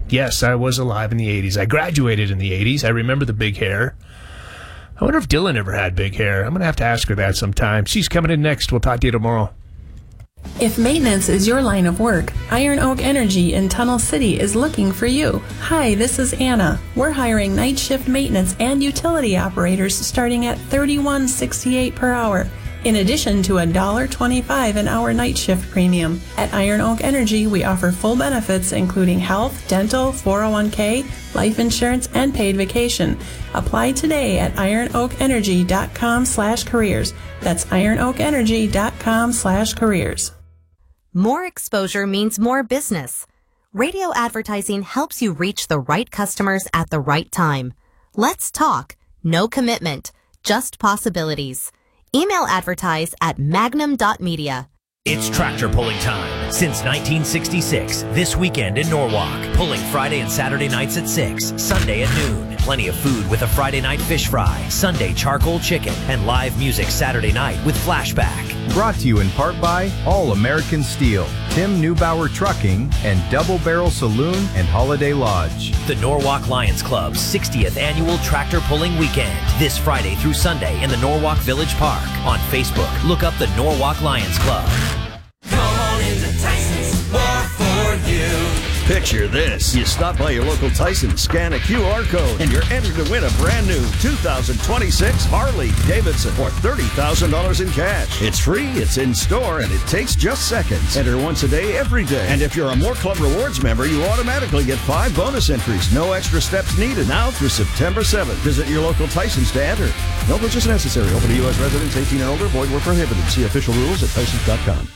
Yes, I was alive in the 80s. I graduated in the 80s. I remember the big hair. I wonder if Dylan ever had big hair. I'm going to have to ask her that sometime. She's coming in next. We'll talk to you tomorrow. If maintenance is your line of work, Iron Oak Energy in Tunnel City is looking for you. Hi, this is Anna. We're hiring night shift maintenance and utility operators starting at $31.68 per hour. In addition to $1.25 an hour night shift premium. At Iron Oak Energy, we offer full benefits including health, dental, 401k, life insurance, and paid vacation. Apply today at ironoakenergy.com/careers. That's ironoakenergy.com/careers. More exposure means more business. Radio advertising helps you reach the right customers at the right time. Let's talk. No commitment. Just possibilities. Email advertise at magnum.media. It's tractor pulling time. Since 1966, this weekend in Norwalk. Pulling Friday and Saturday nights at 6, Sunday at noon. Plenty of food with a Friday night fish fry, Sunday charcoal chicken, and live music Saturday night with Flashback. Brought to you in part by All American Steel, Tim Neubauer Trucking, and Double Barrel Saloon and Holiday Lodge. The Norwalk Lions Club's 60th annual tractor pulling weekend. This Friday through Sunday in the Norwalk Village Park. On Facebook, look up the Norwalk Lions Club. Come on into Tyson's, more for you. Picture this. You stop by your local Tyson, scan a QR code, and you're entered to win a brand new 2026 Harley Davidson or $30,000 in cash. It's free, it's in store, and it takes just seconds. Enter once a day, every day. And if you're a More Club Rewards member, you automatically get 5 bonus entries. No extra steps needed now through September 7th. Visit your local Tyson's to enter. No purchase necessary. Open to U.S. residents 18 and older. Void where prohibited. See official rules at Tysons.com.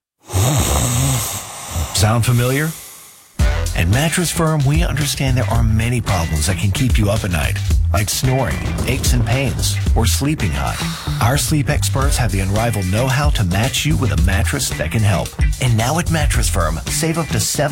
Sound familiar? At Mattress Firm, we understand there are many problems that can keep you up at night, like snoring, aches and pains, or sleeping hot. Our sleep experts have the unrivaled know-how to match you with a mattress that can help. And now at Mattress Firm, save up to 7